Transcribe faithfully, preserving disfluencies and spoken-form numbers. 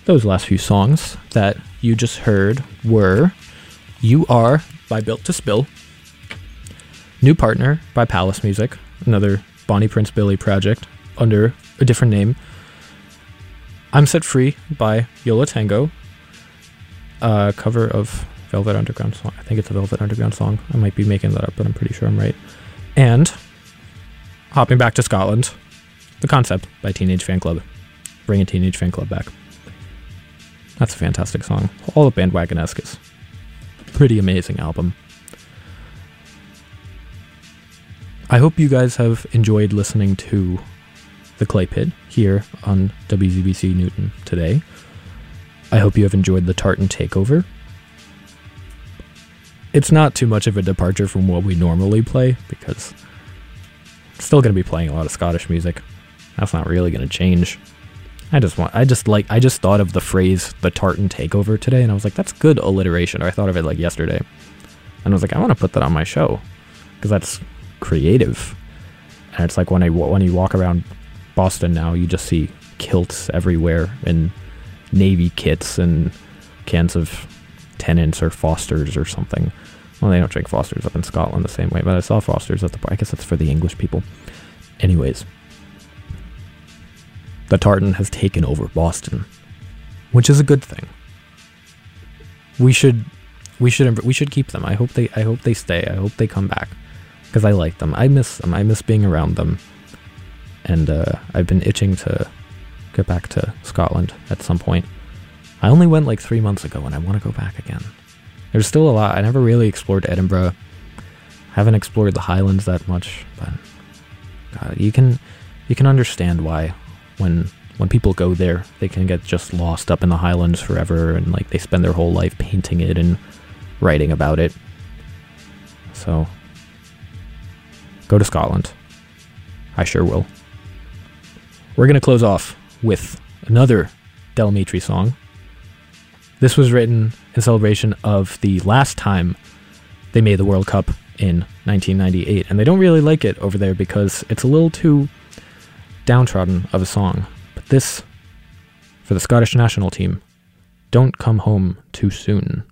Those last few songs that you just heard were You Are by Built to Spill, New Partner by Palace Music, another Bonnie Prince Billy project under a different name, I'm Set Free by Yola Tango, a cover of Velvet Underground song. I think it's a Velvet Underground song. I might be making that up, but I'm pretty sure I'm right. And hopping back to Scotland, The Concept by Teenage Fan Club. Bring a Teenage Fan Club back. That's a fantastic song. All of Bandwagon-esque is pretty amazing album. I hope you guys have enjoyed listening to The Clay Pit here on W Z B C Newton today. I hope you have enjoyed the Tartan Takeover. It's not too much of a departure from what we normally play, because I'm still going to be playing a lot of Scottish music. That's not really going to change. I just want, I just like, I just thought of the phrase, the Tartan Takeover today, and I was like, that's good alliteration, or I thought of it like yesterday. And I was like, I want to put that on my show, because that's creative. And it's like when I, when you walk around Boston now, you just see kilts everywhere, and Navy kits, and cans of Tennent's or Foster's or something. Well, they don't drink Foster's up in Scotland the same way, but I saw Foster's at the bar. I guess that's for the English people. Anyways. The tartan has taken over Boston, which is a good thing. We should, we should, we should keep them. I hope they, I hope they stay. I hope they come back, because I like them. I miss them. I miss being around them, and uh, I've been itching to get back to Scotland at some point. I only went like three months ago, and I want to go back again. There's still a lot. I never really explored Edinburgh. Haven't explored the Highlands that much, but God, you can, you can understand why. When when people go there, they can get just lost up in the Highlands forever, and like they spend their whole life painting it and writing about it. So, go to Scotland. I sure will. We're going to close off with another Del Mitri song. This was written in celebration of the last time they made the World Cup in nineteen ninety-eight, and they don't really like it over there because it's a little too downtrodden of a song. But this, for the Scottish national team, Don't Come Home Too Soon.